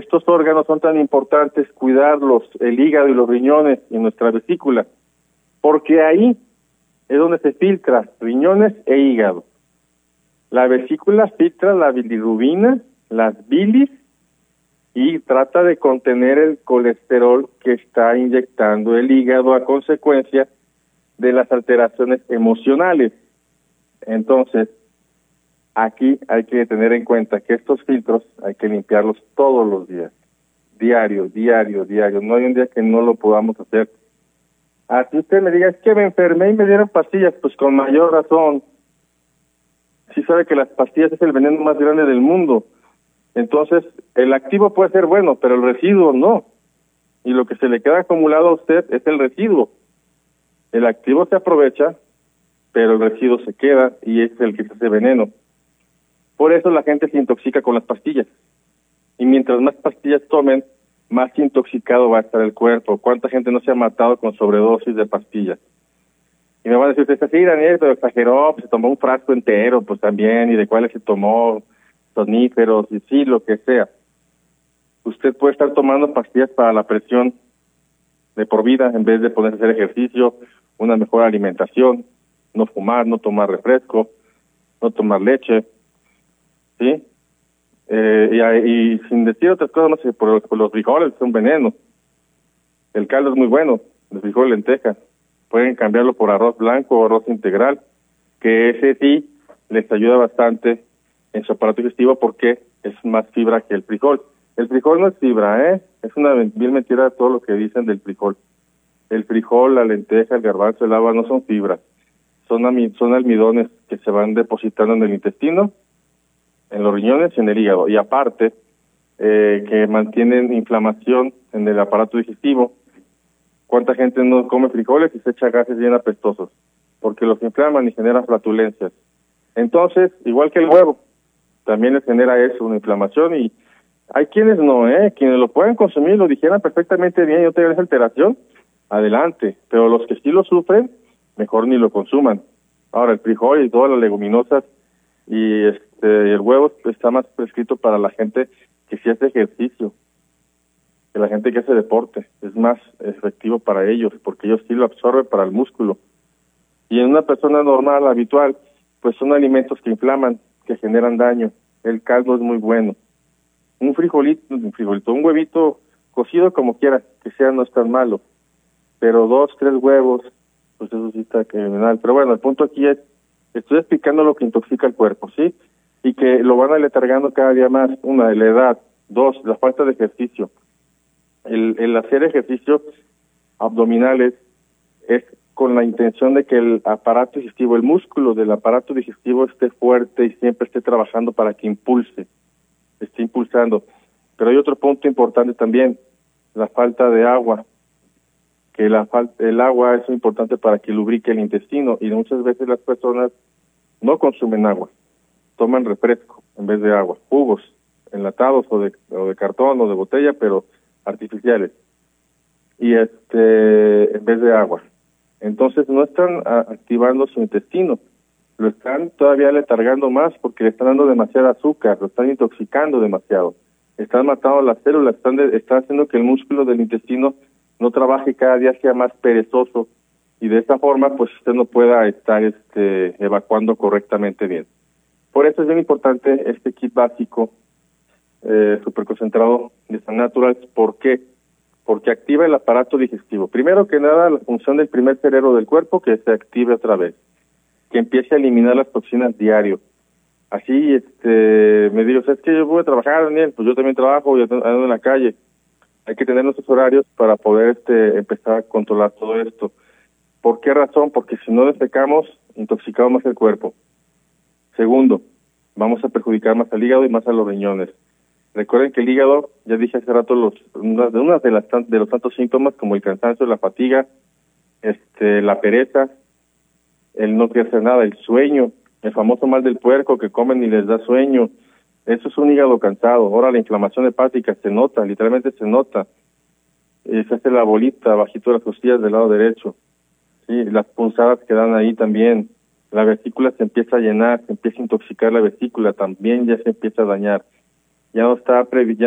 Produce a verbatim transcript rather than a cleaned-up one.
estos órganos son tan importantes cuidarlos, el hígado y los riñones y nuestra vesícula, porque ahí es donde se filtra riñones e hígado. La vesícula filtra la bilirrubina, las bilis, y trata de contener el colesterol que está inyectando el hígado a consecuencia de las alteraciones emocionales. Entonces, aquí hay que tener en cuenta que estos filtros hay que limpiarlos todos los días, diario, diario, diario. No hay un día que no lo podamos hacer. Así usted me diga, es que me enfermé y me dieron pastillas, pues con mayor razón. Sí sabe que las pastillas es el veneno más grande del mundo. Entonces, el activo puede ser bueno, pero el residuo no. Y lo que se le queda acumulado a usted es el residuo. El activo se aprovecha, pero el residuo se queda y es el que se hace veneno. Por eso la gente se intoxica con las pastillas. Y mientras más pastillas tomen, más intoxicado va a estar el cuerpo. ¿Cuánta gente no se ha matado con sobredosis de pastillas? Y me van a decir, usted sí, Daniel, pero exageró, pues se tomó un frasco entero, pues también, y de cuáles se tomó, soníferos, y sí, lo que sea. Usted puede estar tomando pastillas para la presión de por vida, en vez de ponerse a hacer ejercicio, una mejor alimentación, no fumar, no tomar refresco, no tomar leche, ¿sí? Eh, y, y sin decir otras cosas más, por, por los frijoles son veneno. El caldo es muy bueno, el frijol lenteja. Pueden cambiarlo por arroz blanco o arroz integral, que ese sí les ayuda bastante en su aparato digestivo porque es más fibra que el frijol. El frijol no es fibra, ¿eh? Es una bien mentira todo lo que dicen del frijol. El frijol, la lenteja, el garbanzo, el haba no son fibras. Son, son almidones que se van depositando en el intestino, en los riñones y en el hígado. Y aparte, eh, que mantienen inflamación en el aparato digestivo. ¿Cuánta gente no come frijoles y se echa gases bien apestosos? Porque los inflaman y generan flatulencias. Entonces, igual que el huevo, también les genera eso, una inflamación. Y hay quienes no, ¿eh? Quienes lo pueden consumir, lo dijeran perfectamente bien y no tengan esa alteración, adelante. Pero los que sí lo sufren, mejor ni lo consuman. Ahora, el frijol y todas las leguminosas y este el huevo está más prescrito para la gente que sí hace ejercicio, que la gente que hace deporte. Es más efectivo para ellos, porque ellos sí lo absorben para el músculo. Y en una persona normal, habitual, pues son alimentos que inflaman, que generan daño. El caldo es muy bueno. Un frijolito, un frijolito, un huevito cocido como quiera, que sea, no es tan malo. Pero dos, tres huevos, pues eso sí está criminal. Pero bueno, el punto aquí es, estoy explicando lo que intoxica el cuerpo, ¿sí? Y que lo van aletargando cada día más. Una, la edad. Dos, la falta de ejercicio. El, el hacer ejercicios abdominales es con la intención de que el aparato digestivo, el músculo del aparato digestivo esté fuerte y siempre esté trabajando para que impulse, esté impulsando. Pero hay otro punto importante también, la falta de agua, que la falta, el agua es importante para que lubrique el intestino y muchas veces las personas no consumen agua, toman refresco en vez de agua, jugos enlatados o de, o de cartón o de botella, pero artificiales, y este en vez de agua. Entonces no están a, activando su intestino, lo están todavía letargando más porque le están dando demasiado azúcar, lo están intoxicando demasiado, están matando las células, están, de, están haciendo que el músculo del intestino no trabaje, cada día sea más perezoso, y de esta forma pues usted no pueda estar este evacuando correctamente bien. Por eso es bien importante este kit básico eh, superconcentrado de San Natural. ¿Por qué? Porque activa el aparato digestivo. Primero que nada, la función del primer cerebro del cuerpo, que se active otra vez, que empiece a eliminar las toxinas diario. Así, este, me digo, ¿sabes qué? Yo voy a trabajar, Daniel, pues yo también trabajo y ando en la calle. Hay que tener nuestros horarios para poder este empezar a controlar todo esto. ¿Por qué razón? Porque si no destacamos, intoxicamos más el cuerpo. Segundo, vamos a perjudicar más al hígado y más a los riñones. Recuerden que el hígado, ya dije hace rato, los unas de, unas de, las, de los tantos síntomas como el cansancio, la fatiga, este, la pereza, el no querer hacer nada, el sueño, el famoso mal del puerco que comen y les da sueño. Eso es un hígado cansado. Ahora la inflamación hepática se nota, literalmente se nota. Eh, se hace la bolita bajito de las costillas del lado derecho. Sí, las punzadas que dan ahí también. La vesícula se empieza a llenar, se empieza a intoxicar la vesícula, también ya se empieza a dañar. Ya no está previ